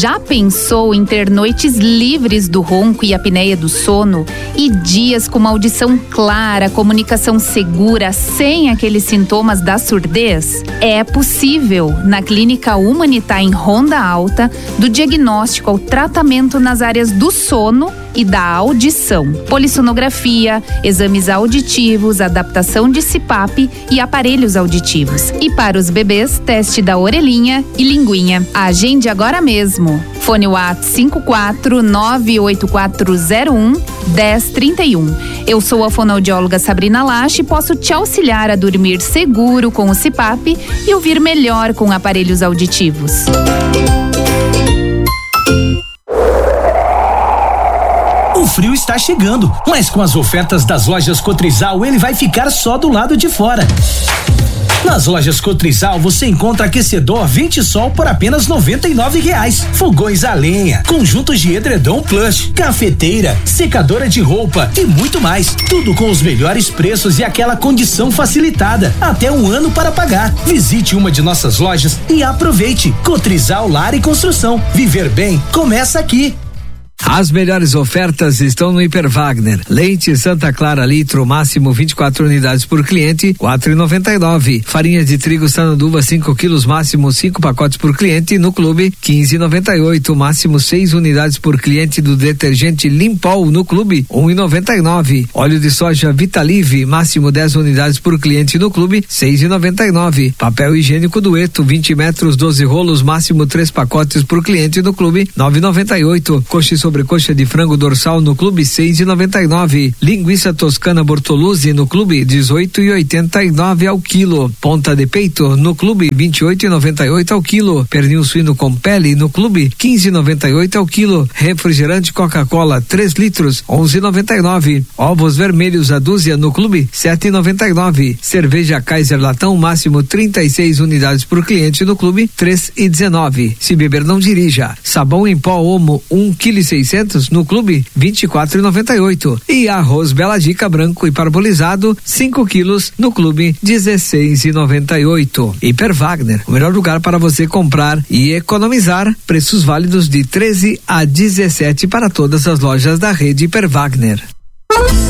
Já pensou em ter noites livres do ronco e apneia do sono e dias com uma audição clara, comunicação segura, sem aqueles sintomas da surdez? É possível na Clínica Humanitar em Ronda Alta, do diagnóstico ao tratamento nas áreas do sono e da audição, polissonografia, exames auditivos, adaptação de CPAP e aparelhos auditivos. E para os bebês, teste da orelhinha e linguinha. Agende agora mesmo. Fone WhatsApp 54984011031. Eu sou a fonoaudióloga Sabrina Lache e posso te auxiliar a dormir seguro com o CPAP e ouvir melhor com aparelhos auditivos. O frio está chegando, mas com as ofertas das lojas Cotrizal ele vai ficar só do lado de fora. Nas lojas Cotrizal você encontra aquecedor Ventisol por apenas R$99, fogões a lenha, conjuntos de edredom plush, cafeteira, secadora de roupa e muito mais. Tudo com os melhores preços e aquela condição facilitada, até 1 ano para pagar. Visite uma de nossas lojas e aproveite. Cotrizal Lar e Construção. Viver bem começa aqui. As melhores ofertas estão no Hiper Wagner. Leite Santa Clara litro, máximo 24 unidades por cliente, R$4,99. Farinha de trigo Sananduva 5 quilos, máximo 5 pacotes por cliente, no clube R$15,98. Máximo 6 unidades por cliente do detergente Limpol, no clube R$1,99. Óleo de soja Vitalive, máximo 10 unidades por cliente, no clube R$6,99. Papel higiênico Dueto 20 metros, 12 rolos, máximo 3 pacotes por cliente, no clube R$9,98. Coxa sobrecoxa de frango dorsal no clube R$6,99. Linguiça toscana Bortoluzzi no clube R$18,89 ao quilo. Ponta de peito no clube R$28,98 ao quilo. Pernil suíno com pele no clube R$15,98 ao quilo. Refrigerante Coca-Cola 3 litros R$11,99. Ovos vermelhos a dúzia no clube R$7,99. Cerveja Kaiser latão máximo 36 unidades por cliente, no clube R$3,19. Se beber não dirija. Sabão em pó Omo 1,6 kg no clube R$24,98. E arroz Bela Dica branco e parbolizado 5 quilos no clube R$16,98. Hiper Wagner, o melhor lugar para você comprar e economizar. Preços válidos de 13 a 17 para todas as lojas da rede Hiper Wagner.